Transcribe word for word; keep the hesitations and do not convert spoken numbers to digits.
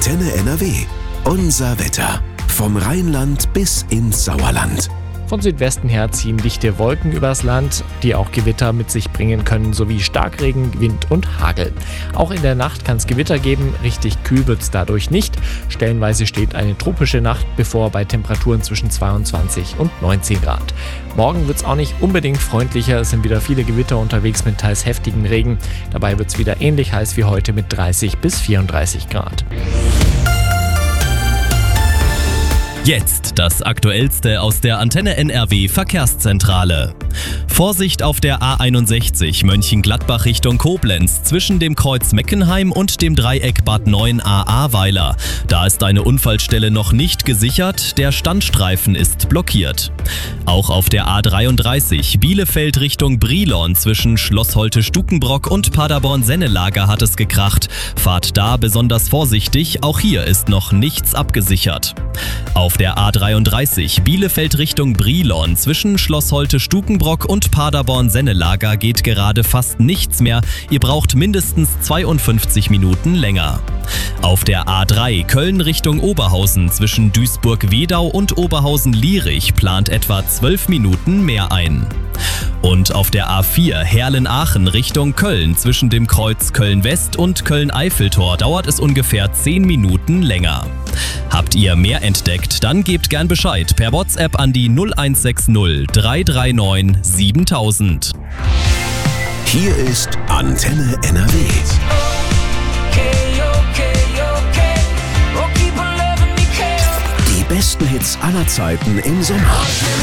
Antenne N R W. Unser Wetter. Vom Rheinland bis ins Sauerland. Von Südwesten her ziehen dichte Wolken übers Land, die auch Gewitter mit sich bringen können, sowie Starkregen, Wind und Hagel. Auch in der Nacht kann es Gewitter geben, richtig kühl wird es dadurch nicht. Stellenweise steht eine tropische Nacht bevor bei Temperaturen zwischen zweiundzwanzig und neunzehn Grad. Morgen wird es auch nicht unbedingt freundlicher, es sind wieder viele Gewitter unterwegs mit teils heftigem Regen. Dabei wird es wieder ähnlich heiß wie heute mit dreißig bis vierunddreißig Grad. Jetzt das Aktuellste aus der Antenne N R W Verkehrszentrale. Vorsicht auf der A einundsechzig Mönchengladbach Richtung Koblenz zwischen dem Kreuz Meckenheim und dem Dreieck Bad neun A Ahrweiler. Da ist eine Unfallstelle noch nicht gesichert, der Standstreifen ist blockiert. Auch auf der A dreiunddreißig Bielefeld Richtung Brilon zwischen Schloss Holte-Stukenbrock und Paderborn-Sennelager hat es gekracht. Fahrt da besonders vorsichtig, auch hier ist noch nichts abgesichert. Auf der A dreiunddreißig Bielefeld Richtung Brilon zwischen Schloss Holte-Stukenbrock und Paderborn-Sennelager geht gerade fast nichts mehr. Ihr braucht mindestens zweiundfünfzig Minuten länger. Auf der A drei Köln Richtung Oberhausen zwischen Duisburg-Wedau und Oberhausen-Lierich plant etwa zwölf Minuten mehr ein. Und auf der A vier Herlen-Aachen Richtung Köln zwischen dem Kreuz Köln-West und Köln-Eiffeltor dauert es ungefähr zehn Minuten länger. Habt ihr mehr entdeckt, dann gebt gern Bescheid per WhatsApp an die null eins sechs null drei drei neun siebentausend. Hier ist Antenne N R W. Die besten Hits aller Zeiten im Sommer.